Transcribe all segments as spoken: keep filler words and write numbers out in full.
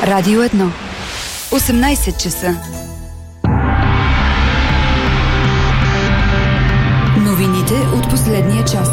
Радио едно. осемнайсет часа. Новините от последния час.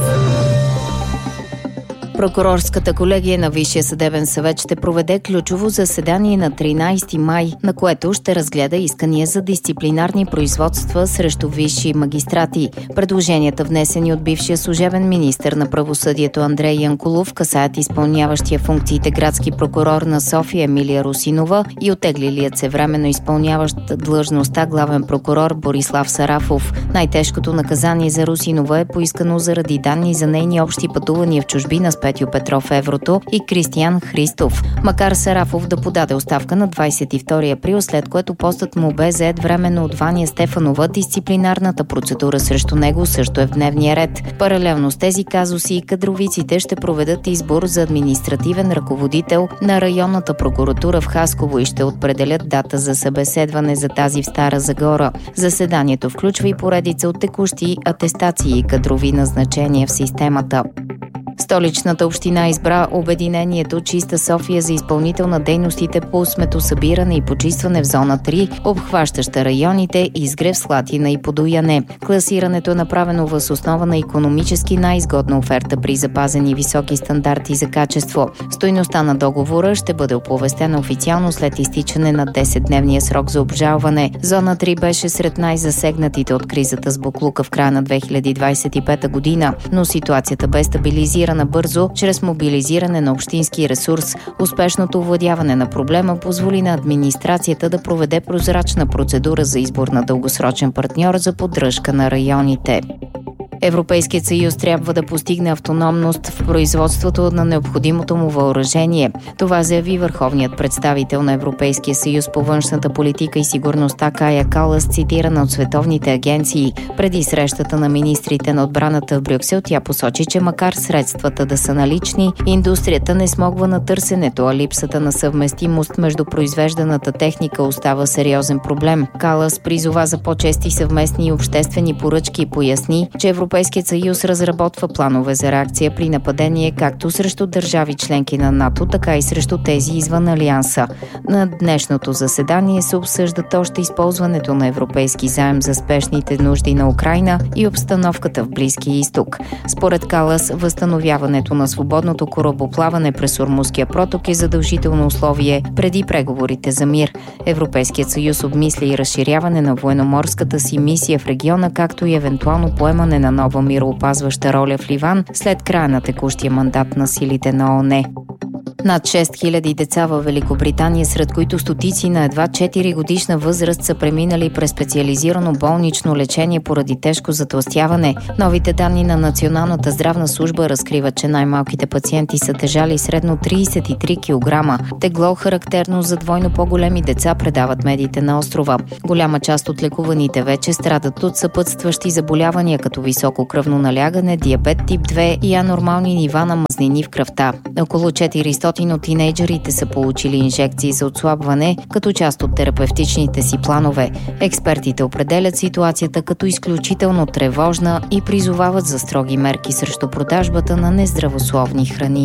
Прокурорската колегия на Висшия съдебен съвет ще проведе ключово заседание на тринайсети май, на което ще разгледа искания за дисциплинарни производства срещу висши магистрати. Предложенията, внесени от бившия служебен министър на правосъдието Андрей Янкулов, касаят изпълняващия функциите градски прокурор на София Емилия Русинова и оттеглилият се временно изпълняващ длъжността главен прокурор Борислав Сарафов. Най-тежкото наказание за Русинова е поискано заради данни за нейни общи пътувания в чужбина с Петю Петров в Еврото и Кристиян Христов. Макар Сарафов да подаде оставка на двайсет и втори април, след което постът му бе зает временно от Ваня Стефанова, дисциплинарната процедура срещу него също е в дневния ред. Паралелно с тези казуси, кадровиците ще проведат избор за административен ръководител на районната прокуратура в Хасково и ще определят дата за събеседване за тази в Стара Загора. Заседанието включва и поредица от текущи атестации и кадрови назначения в системата. Столичната община избра обединението Чиста София за изпълнител на дейностите по сметосъбиране и почистване в зона три, обхващаща районите Изгрев, Слатина и Подуяне. Класирането е направено въз основа на икономически най-изгодна оферта при запазени високи стандарти за качество. Стойността на договора ще бъде оповестена официално след изтичане на десетдневния срок за обжалване. Зона три беше сред най-засегнатите от кризата с боклука в края на две хиляди двайсет и пета година, но ситуацията бе стабилизирана бързо, чрез мобилизиране на общински ресурс. Успешното овладяване на проблема позволи на администрацията да проведе прозрачна процедура за избор на дългосрочен партньор за поддръжка на районите. Европейският съюз трябва да постигне автономност в производството на необходимото му въоръжение. Това заяви върховният представител на Европейския съюз по външната политика и сигурността Кая Калас, цитирана от световните агенции. Преди срещата на министрите на отбраната в Брюксел, тя посочи, че макар средствата да са налични, индустрията не смогва на търсенето, а липсата на съвместимост между произвежданата техника остава сериозен проблем. Калас призова за по-чести съвместни и обществени поръчки и поясни, че Европейският съюз разработва планове за реакция при нападение както срещу държави членки на НАТО, така и срещу тези извън Алианса. На днешното заседание се обсъждат още използването на европейски заем за спешните нужди на Украйна и обстановката в Близкия изток. Според Калас, възстановяването на свободното корабоплаване през Ормузския проток е задължително условие преди преговорите за мир. Европейският съюз обмисля и разширяване на военноморската си мисия в региона, както и евентуално поемане на нова мироопазваща роля в Ливан след края на текущия мандат на силите на ООН. Над шест хиляди деца във Великобритания, сред които стотици на едва четири годишна възраст, са преминали през специализирано болнично лечение поради тежко затлъстяване. Новите данни на Националната здравна служба разкриват, че най-малките пациенти са тежали средно трийсет и три килограма. Тегло, характерно за двойно по-големи деца, предават медиите на острова. Голяма част от лекуваните вече страдат от съпътстващи заболявания, като високо кръвно налягане, диабет тип две и анормални нива на мазнини в кръвта. Около четиристотин от тинейджерите са получили инжекции за отслабване като част от терапевтичните си планове. Експертите определят ситуацията като изключително тревожна и призовават за строги мерки срещу продажбата на нездравословни храни.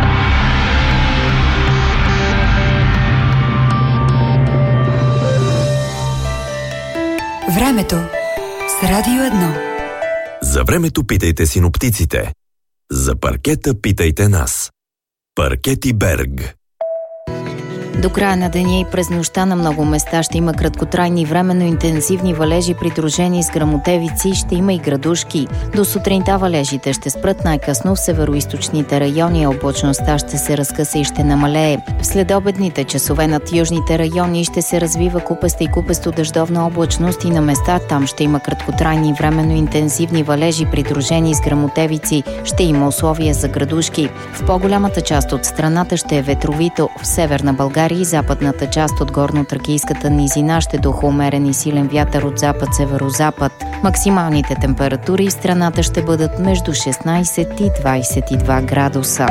Времето с Радио едно. За времето питайте синоптиците. За паркета питайте нас. Паркети Берг. До края на деня и през нощта на много места ще има краткотрайни временно интензивни валежи, придружени с гръмотевици, ще има и градушки. До сутринта валежите ще спрат най-късно в североизточните райони, а облачността ще се разкъса и ще намалее. В следобедните часове над южните райони ще се развива купеста и купесто дъждовна облачност и на места там ще има краткотрайни временно интензивни валежи, придружени с гръмотевици. Ще има условия за градушки. В по-голямата част от страната ще е ветровито. В северна България и западната част от горно-тракийската низина ще духа умерен и силен вятър от запад-северозапад. Максималните температури в страната ще бъдат между шестнайсет и двайсет и два градуса.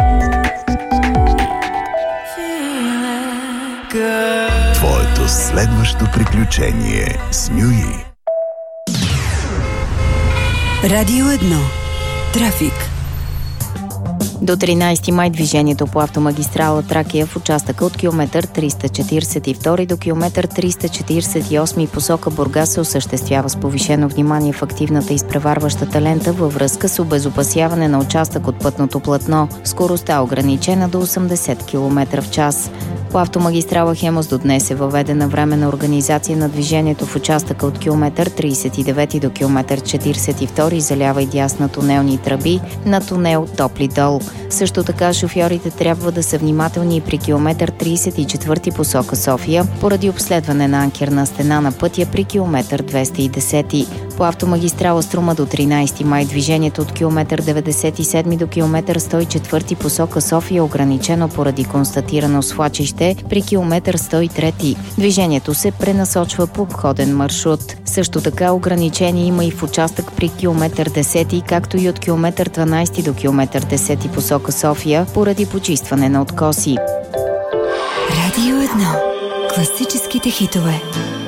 Твоето следващо приключение с Мюи. Радио едно. Трафик. До тринайсети май движението по автомагистрала Тракия в участъка от километър триста четиридесет и втори до километър триста четиридесет и осми посока Бургас се осъществява с повишено внимание в активната изпреварващата лента във връзка с обезопасяване на участък от пътното платно. Скоростта ограничена до осемдесет километра в час. По автомагистрала Хемус до днес е въведена временна организация на движението в участъка от километър тридесет и девети до километър четиридесет и втори, залява и дясна тунелни тръби на тунел Топли дол. Също така шофьорите трябва да са внимателни и при километър тридесет и четвърти посока София, поради обследване на анкерна стена на пътя при километър двеста и десет. По автомагистрала Струма до тринайсети май движението от километър деветдесет и седми до километър сто и четвърти посока София е ограничено поради констатирано свлачище при километър сто и трети. Движението се пренасочва по обходен маршрут. Също така ограничение има и в участък при километър десети, както и от километър дванайсети до километър десети посока София поради почистване на откоси. Радио едно. Класическите хитове.